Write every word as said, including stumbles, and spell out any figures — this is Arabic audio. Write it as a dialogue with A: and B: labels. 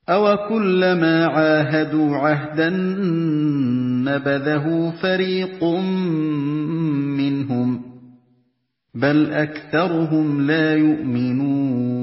A: أَوَكُلَّمَا عَاهَدُوا عَهْدًا نَّبَذَهُ فَرِيقٌ مِّنْهُم ۚ بَلْ أَكْثَرُهُمْ لَا يُؤْمِنُونَ